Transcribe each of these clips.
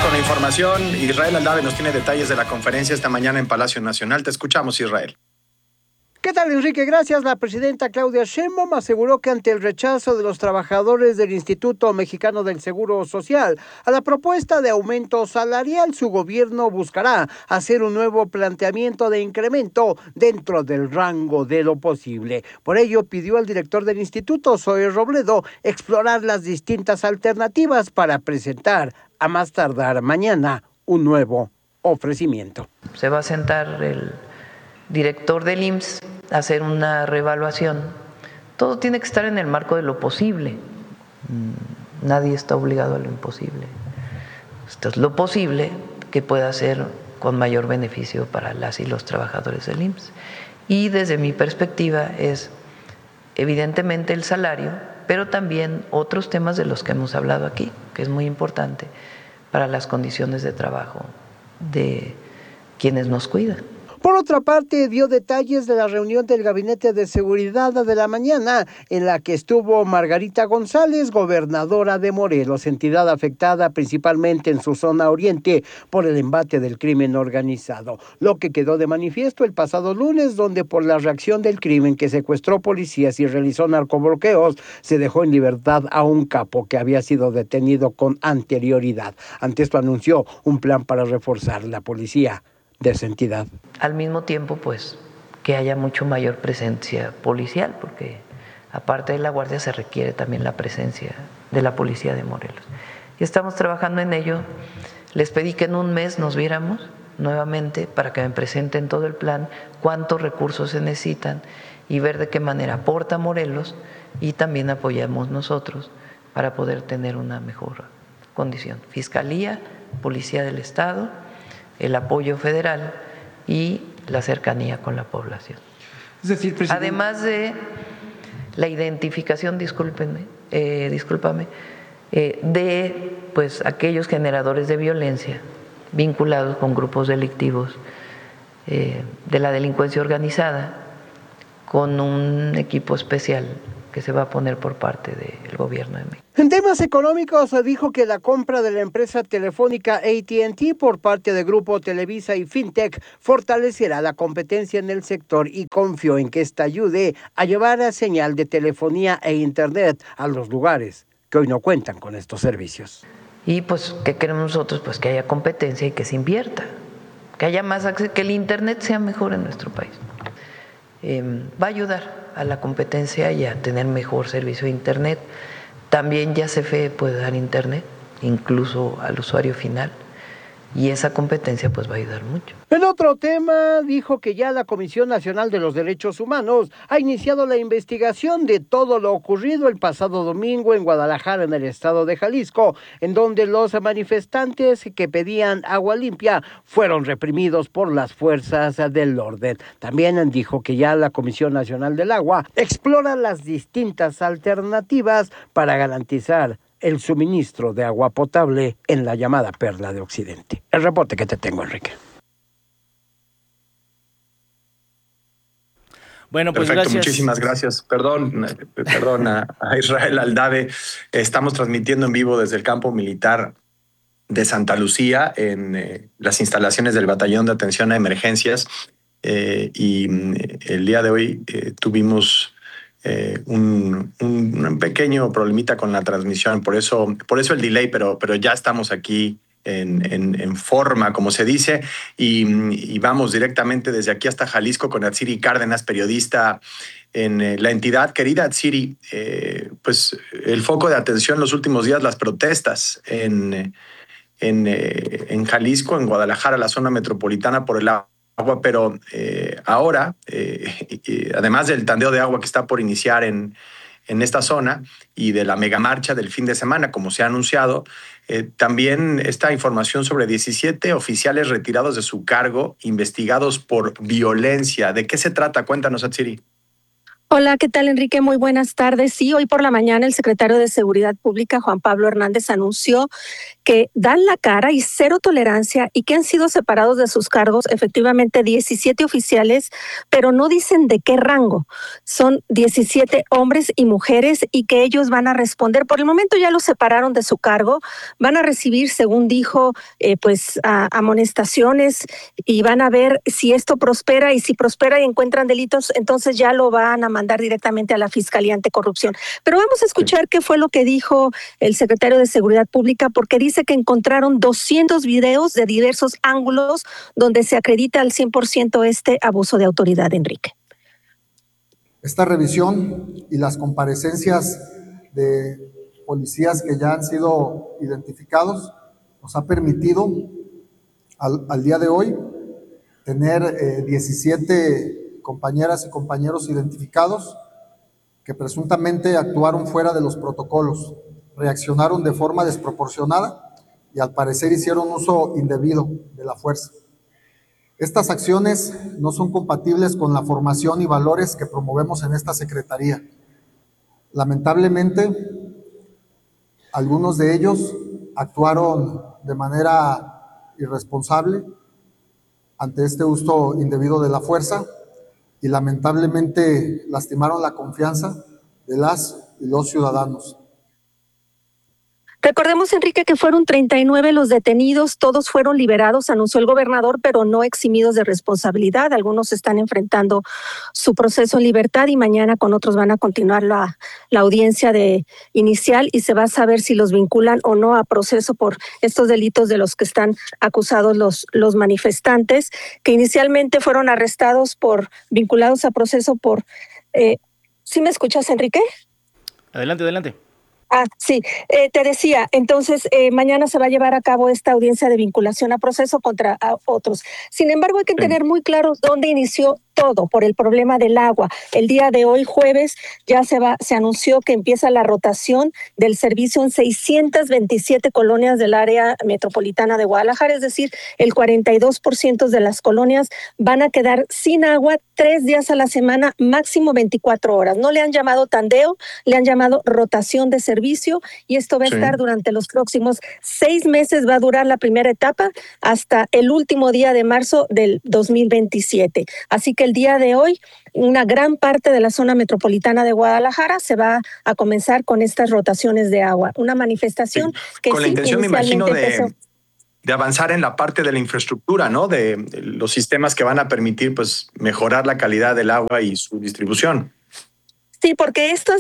con la información. Israel Aldave nos tiene detalles de la conferencia esta mañana en Palacio Nacional. Te escuchamos, Israel. ¿Qué tal, Enrique? Gracias. La presidenta Claudia Sheinbaum aseguró que ante el rechazo de los trabajadores del Instituto Mexicano del Seguro Social a la propuesta de aumento salarial, su gobierno buscará hacer un nuevo planteamiento de incremento dentro del rango de lo posible. Por ello, pidió al director del instituto, Zoe Robledo, explorar las distintas alternativas para presentar, a más tardar mañana, un nuevo ofrecimiento. Se va a sentar el director del IMSS a hacer una reevaluación. Todo tiene que estar en el marco de lo posible. Nadie está obligado a lo imposible. Esto es lo posible que pueda ser con mayor beneficio para las y los trabajadores del IMSS. Y desde mi perspectiva es evidentemente el salario, pero también otros temas de los que hemos hablado aquí, que es muy importante para las condiciones de trabajo de quienes nos cuidan. Por otra parte, dio detalles de la reunión del Gabinete de Seguridad de la mañana, en la que estuvo Margarita González, gobernadora de Morelos, entidad afectada principalmente en su zona oriente por el embate del crimen organizado. Lo que quedó de manifiesto el pasado lunes, donde por la reacción del crimen que secuestró policías y realizó narcobloqueos, se dejó en libertad a un capo que había sido detenido con anterioridad. Ante esto anunció un plan para reforzar la policía de esa entidad. Al mismo tiempo, pues, que haya mucho mayor presencia policial, porque aparte de la guardia se requiere también la presencia de la policía de Morelos. Y estamos trabajando en ello. Les pedí que en un mes nos viéramos nuevamente para que me presenten todo el plan, cuántos recursos se necesitan y ver de qué manera aporta Morelos y también apoyamos nosotros para poder tener una mejor condición. Fiscalía, Policía del Estado, el apoyo federal y la cercanía con la población. Es decir, presidente, además de la identificación, discúlpame, de pues aquellos generadores de violencia vinculados con grupos delictivos de la delincuencia organizada, con un equipo especial que se va a poner por parte del gobierno de México. En temas económicos, dijo que la compra de la empresa telefónica AT&T por parte de Grupo Televisa y Fintech fortalecerá la competencia en el sector y confió en que esta ayude a llevar a señal de telefonía e internet a los lugares que hoy no cuentan con estos servicios. Y pues, ¿qué queremos nosotros? Pues que haya competencia y que se invierta, que haya más acceso, que el internet sea mejor en nuestro país. Va a ayudar a la competencia y a tener mejor servicio de internet. También ya CFE puede dar internet, incluso al usuario final, y esa competencia pues va a ayudar mucho. En otro tema, dijo que ya la Comisión Nacional de los Derechos Humanos ha iniciado la investigación de todo lo ocurrido el pasado domingo en Guadalajara, en el estado de Jalisco, en donde los manifestantes que pedían agua limpia fueron reprimidos por las fuerzas del orden. También dijo que ya la Comisión Nacional del Agua explora las distintas alternativas para garantizar el suministro de agua potable en la llamada Perla de Occidente. El reporte que te tengo, Enrique. Bueno, pues perfecto, gracias. Muchísimas gracias. Perdón a Israel Aldave. Estamos transmitiendo en vivo desde el campo militar de Santa Lucía en las instalaciones del Batallón de Atención a Emergencias y el día de hoy tuvimos un pequeño problemita con la transmisión, por eso el delay, pero ya estamos aquí en forma, como se dice, y vamos directamente desde aquí hasta Jalisco con Atsiri Cárdenas, periodista en la entidad. Querida Atsiri, pues el foco de atención los últimos días, las protestas en Jalisco, en Guadalajara, la zona metropolitana por el agua, pero ahora, además del tandeo de agua que está por iniciar en esta zona y de la megamarcha del fin de semana, como se ha anunciado, también esta información sobre 17 oficiales retirados de su cargo, investigados por violencia. ¿De qué se trata? Cuéntanos, Atsiri. Hola, ¿qué tal, Enrique? Muy buenas tardes. Sí, hoy por la mañana el secretario de Seguridad Pública, Juan Pablo Hernández, anunció que dan la cara y cero tolerancia y que han sido separados de sus cargos efectivamente 17 oficiales, pero no dicen de qué rango. Son 17 hombres y mujeres y que ellos van a responder. Por el momento ya los separaron de su cargo, van a recibir, según dijo, amonestaciones y van a ver si esto prospera y si prospera y encuentran delitos, entonces ya lo van a mandar directamente a la Fiscalía Anticorrupción. Pero vamos a escuchar qué fue lo que dijo el secretario de Seguridad Pública, porque dice que encontraron 200 videos de diversos ángulos donde se acredita al 100% este abuso de autoridad, Enrique. Esta revisión y las comparecencias de policías que ya han sido identificados nos ha permitido al día de hoy tener 17 compañeras y compañeros identificados que presuntamente actuaron fuera de los protocolos, reaccionaron de forma desproporcionada y al parecer hicieron uso indebido de la fuerza. Estas acciones no son compatibles con la formación y valores que promovemos en esta Secretaría. Lamentablemente, algunos de ellos actuaron de manera irresponsable ante este uso indebido de la fuerza y lamentablemente lastimaron la confianza de las y los ciudadanos. Recordemos, Enrique, que fueron 39 los detenidos, todos fueron liberados, anunció el gobernador, pero no eximidos de responsabilidad. Algunos están enfrentando su proceso en libertad y mañana con otros van a continuar la audiencia inicial y se va a saber si los vinculan o no a proceso por estos delitos de los que están acusados los manifestantes, que inicialmente fueron arrestados vinculados a proceso por... ¿Sí me escuchas, Enrique? Adelante. Sí, te decía, entonces mañana se va a llevar a cabo esta audiencia de vinculación a proceso contra otros. Sin embargo, hay que tener muy claro dónde inició todo por el problema del agua. El día de hoy, jueves, ya se anunció que empieza la rotación del servicio en 627 colonias del área metropolitana de Guadalajara, es decir, el 42% de las colonias van a quedar sin agua 3 días a la semana, máximo 24 horas. No le han llamado tandeo, le han llamado rotación de servicio y esto va a estar durante los próximos 6 meses, va a durar la primera etapa hasta el último día de marzo del 2027. Así que el día de hoy, una gran parte de la zona metropolitana de Guadalajara se va a comenzar con estas rotaciones de agua. Una manifestación que con la intención, me imagino, de avanzar en la parte de la infraestructura, ¿no? De los sistemas que van a permitir, pues, mejorar la calidad del agua y su distribución. Sí, porque estas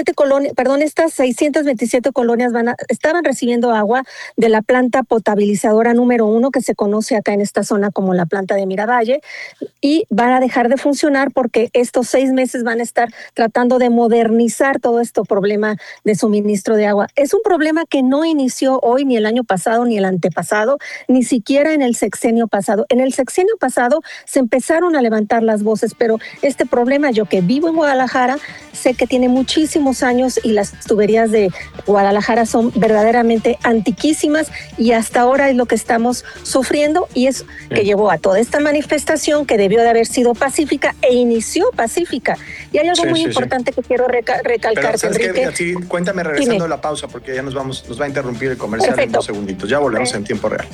627 colonias estaban recibiendo agua de la planta potabilizadora número 1 que se conoce acá en esta zona como la planta de Miravalle y van a dejar de funcionar porque estos 6 meses van a estar tratando de modernizar todo este problema de suministro de agua. Es un problema que no inició hoy, ni el año pasado, ni el antepasado, ni siquiera en el sexenio pasado. En el sexenio pasado se empezaron a levantar las voces, pero este problema, yo que vivo en Guadalajara, sé que tiene muchísimos años y las tuberías de Guadalajara son verdaderamente antiquísimas y hasta ahora es lo que estamos sufriendo y es que llevó a toda esta manifestación que debió de haber sido pacífica e inició pacífica. Y hay algo muy importante que quiero recalcar, Enrique. Sí, cuéntame regresando a la pausa porque ya nos va a interrumpir el comercial en 2 segunditos. Ya volvemos en tiempo real.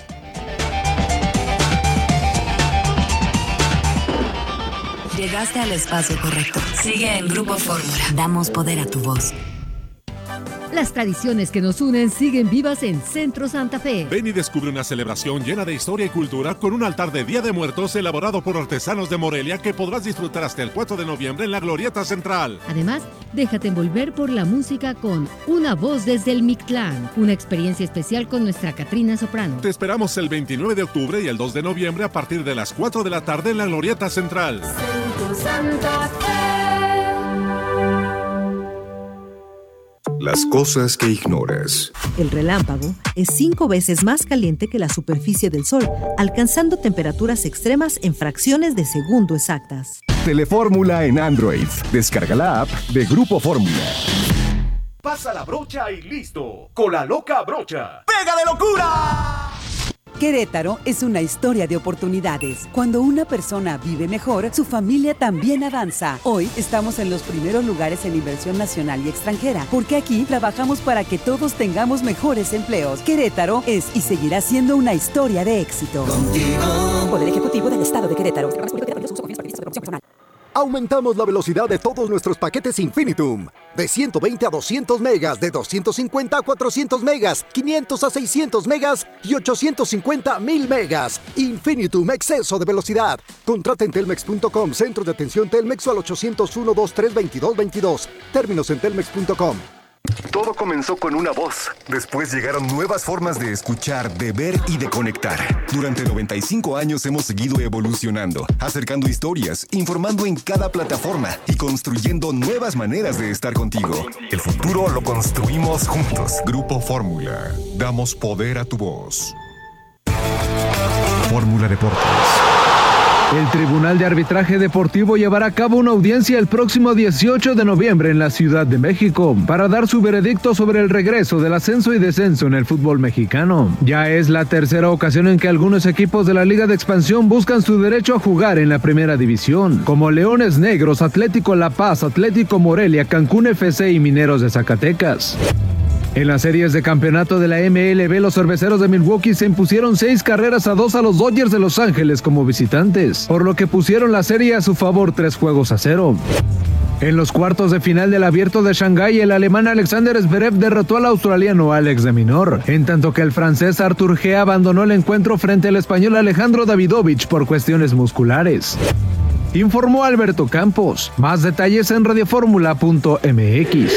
Llegaste al espacio correcto. Sigue en Grupo Fórmula. Damos poder a tu voz. Las tradiciones que nos unen siguen vivas en Centro Santa Fe. Ven y descubre una celebración llena de historia y cultura con un altar de Día de Muertos elaborado por artesanos de Morelia que podrás disfrutar hasta el 4 de noviembre en la Glorieta Central. Además, déjate envolver por la música con Una Voz desde el Mictlán, una experiencia especial con nuestra Catrina Soprano. Te esperamos el 29 de octubre y el 2 de noviembre a partir de las 4 de la tarde en la Glorieta Central. Centro Santa Fe. Las cosas que ignoras. El relámpago es 5 veces más caliente que la superficie del Sol, alcanzando temperaturas extremas en fracciones de segundo exactas. Telefórmula en Android. Descarga la app de Grupo Fórmula. Pasa la brocha y listo. Con la loca brocha. ¡Pega de locura! Querétaro es una historia de oportunidades. Cuando una persona vive mejor, su familia también avanza. Hoy estamos en los primeros lugares en inversión nacional y extranjera, porque aquí trabajamos para que todos tengamos mejores empleos. Querétaro es y seguirá siendo una historia de éxito. Contigo. Poder Ejecutivo del Estado de Querétaro. Aumentamos la velocidad de todos nuestros paquetes Infinitum. De 120 a 200 megas, de 250 a 400 megas, 500 a 600 megas y 850 a 1000 megas. Infinitum, exceso de velocidad. Contrata en telmex.com, centro de atención Telmex o al 801-2322-22. Términos en telmex.com. Todo comenzó con una voz. Después llegaron nuevas formas de escuchar, de ver y de conectar. Durante 95 años hemos seguido evolucionando, acercando historias, informando en cada plataforma y construyendo nuevas maneras de estar contigo. El futuro lo construimos juntos. Grupo Fórmula. Damos poder a tu voz. Fórmula Deportes. El Tribunal de Arbitraje Deportivo llevará a cabo una audiencia el próximo 18 de noviembre en la Ciudad de México para dar su veredicto sobre el regreso del ascenso y descenso en el fútbol mexicano. Ya es la tercera ocasión en que algunos equipos de la Liga de Expansión buscan su derecho a jugar en la primera división, como Leones Negros, Atlético La Paz, Atlético Morelia, Cancún FC y Mineros de Zacatecas. En las series de campeonato de la MLB, los Cerveceros de Milwaukee se impusieron 6-2 a los Dodgers de Los Ángeles como visitantes, por lo que pusieron la serie a su favor 3-0. En los cuartos de final del Abierto de Shanghái, el alemán Alexander Zverev derrotó al australiano Alex de Minaur, en tanto que el francés Arthur G abandonó el encuentro frente al español Alejandro Davidovich por cuestiones musculares. Informó Alberto Campos. Más detalles en radioformula.mx.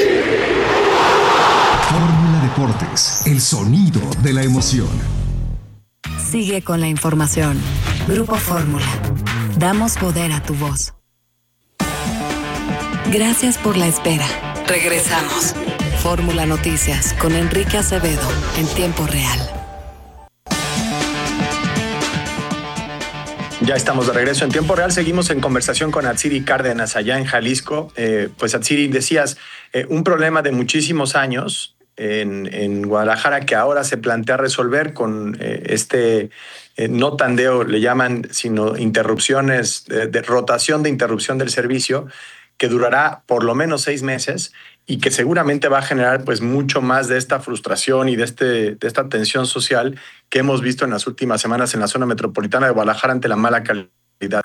Fórmula Deportes, el sonido de la emoción. Sigue con la información. Grupo Fórmula. Damos poder a tu voz. Gracias por la espera. Regresamos. Fórmula Noticias con Enrique Acevedo en tiempo real. Ya estamos de regreso en tiempo real. Seguimos en conversación con Atsiri Cárdenas allá en Jalisco. Pues Atsiri, decías, un problema de muchísimos años en Guadalajara que ahora se plantea resolver con no tandeo, le llaman, sino interrupciones, de rotación de interrupción del servicio, que durará por lo menos 6 meses y que seguramente va a generar pues mucho más de esta frustración y de esta tensión social que hemos visto en las últimas semanas en la zona metropolitana de Guadalajara ante la mala calidad.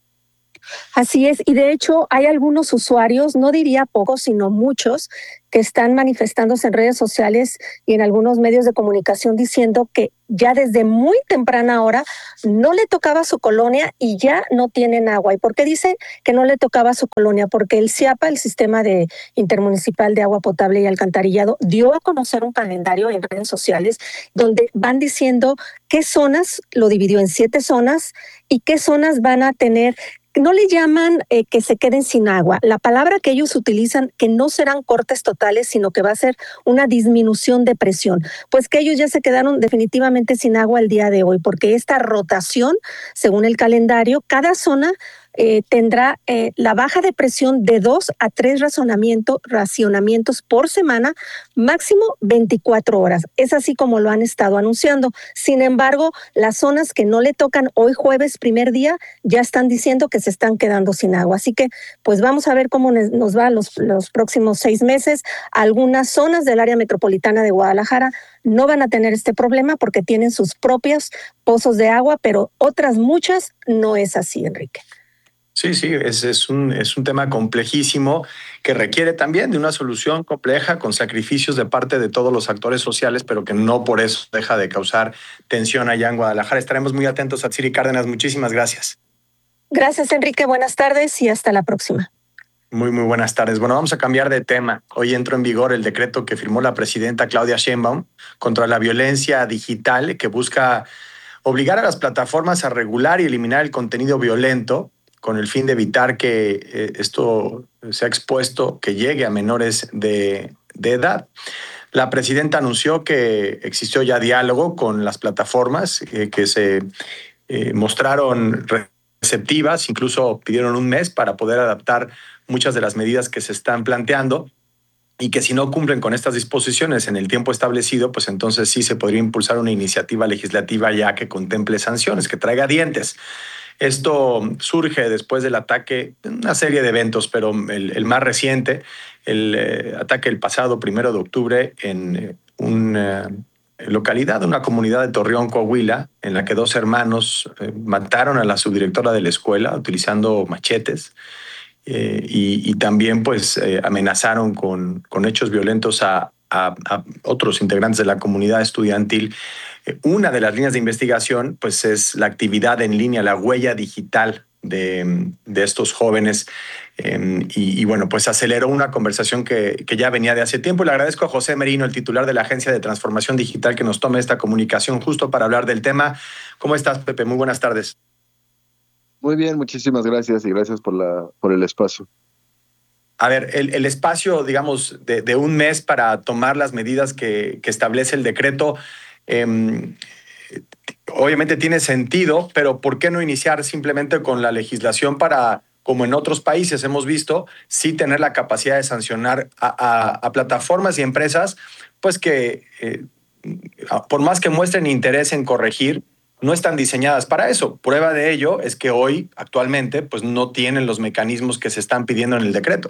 Así es, y de hecho hay algunos usuarios, no diría pocos, sino muchos, que están manifestándose en redes sociales y en algunos medios de comunicación diciendo que ya desde muy temprana hora no le tocaba a su colonia y ya no tienen agua. ¿Y por qué dicen que no le tocaba a su colonia? Porque el CIAPA, el Sistema Intermunicipal de Agua Potable y Alcantarillado, dio a conocer un calendario en redes sociales donde van diciendo qué zonas, lo dividió en 7 zonas, y qué zonas van a tener. No le llaman que se queden sin agua. La palabra que ellos utilizan, que no serán cortes totales, sino que va a ser una disminución de presión. Pues que ellos ya se quedaron definitivamente sin agua el día de hoy, porque esta rotación, según el calendario, cada zona tendrá la baja de presión de 2 a 3 racionamientos por semana, máximo 24 horas. Es así como lo han estado anunciando. Sin embargo, las zonas que no le tocan hoy jueves, primer día, ya están diciendo que se están quedando sin agua. Así que pues vamos a ver cómo nos va los próximos 6 meses. Algunas zonas del área metropolitana de Guadalajara no van a tener este problema porque tienen sus propios pozos de agua, pero otras muchas no es así, Enrique. Sí, es un tema complejísimo que requiere también de una solución compleja con sacrificios de parte de todos los actores sociales, pero que no por eso deja de causar tensión allá en Guadalajara. Estaremos muy atentos a Atsiri Cárdenas. Muchísimas gracias. Gracias, Enrique. Buenas tardes y hasta la próxima. Muy buenas tardes. Bueno, vamos a cambiar de tema. Hoy entró en vigor el decreto que firmó la presidenta Claudia Sheinbaum contra la violencia digital, que busca obligar a las plataformas a regular y eliminar el contenido violento con el fin de evitar que esto sea expuesto, que llegue a menores de edad. La presidenta anunció que existió ya diálogo con las plataformas que se mostraron receptivas, incluso pidieron un mes para poder adaptar muchas de las medidas que se están planteando. y que si no cumplen con estas disposiciones en el tiempo establecido, pues entonces sí se podría impulsar una iniciativa legislativa ya que contemple sanciones, que traiga dientes. Esto surge después del ataque, una serie de eventos, pero el más reciente, el ataque el pasado 1 de octubre en una localidad, una comunidad de Torreón, Coahuila, en la que 2 hermanos mataron a la subdirectora de la escuela utilizando machetes. Y también pues amenazaron con hechos violentos a otros integrantes de la comunidad estudiantil. Una de las líneas de investigación pues es la actividad en línea, la huella digital de estos jóvenes y bueno, pues aceleró una conversación que ya venía de hace tiempo. Le agradezco a José Merino, el titular de la Agencia de Transformación Digital, que nos tome esta comunicación justo para hablar del tema. ¿Cómo estás, Pepe? Muy buenas tardes. Muy bien, muchísimas gracias y gracias por el espacio. A ver, el espacio, digamos, de un mes para tomar las medidas que establece el decreto, obviamente tiene sentido, pero ¿por qué no iniciar simplemente con la legislación para, como en otros países hemos visto, sí tener la capacidad de sancionar a plataformas y empresas, pues que por más que muestren interés en corregir, no están diseñadas para eso? Prueba de ello es que hoy, actualmente, pues no tienen los mecanismos que se están pidiendo en el decreto.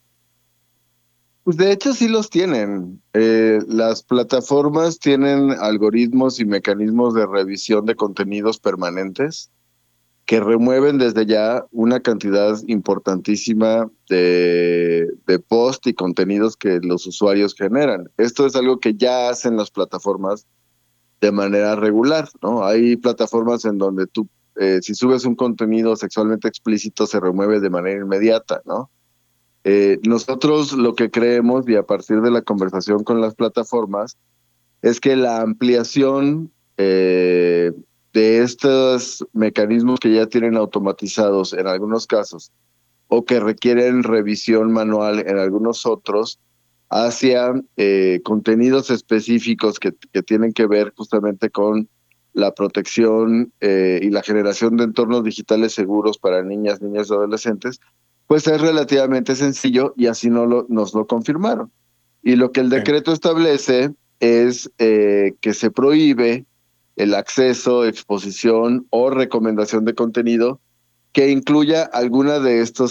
Pues de hecho sí los tienen. Las plataformas tienen algoritmos y mecanismos de revisión de contenidos permanentes que remueven desde ya una cantidad importantísima de post y contenidos que los usuarios generan. Esto es algo que ya hacen las plataformas de manera regular, ¿no? Hay plataformas en donde tú, si subes un contenido sexualmente explícito, se remueve de manera inmediata, ¿no? Nosotros lo que creemos, y a partir de la conversación con las plataformas, es que la ampliación de estos mecanismos que ya tienen automatizados en algunos casos, o que requieren revisión manual en algunos otros, hacia contenidos específicos que tienen que ver justamente con la protección y la generación de entornos digitales seguros para niñas y adolescentes, pues es relativamente sencillo y así nos lo confirmaron. Y lo que el decreto establece es que se prohíbe el acceso, exposición o recomendación de contenido que incluya alguna de estos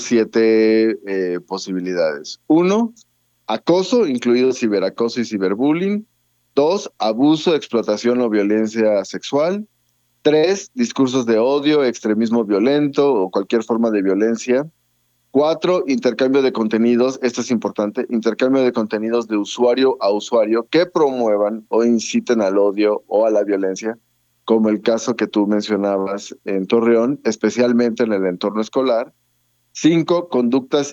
7 posibilidades. 1, acoso, incluido ciberacoso y ciberbullying. 2, abuso, explotación o violencia sexual. 3, discursos de odio, extremismo violento o cualquier forma de violencia. 4, intercambio de contenidos, esto es importante, intercambio de contenidos de usuario a usuario que promuevan o inciten al odio o a la violencia, como el caso que tú mencionabas en Torreón, especialmente en el entorno escolar. 5, conductas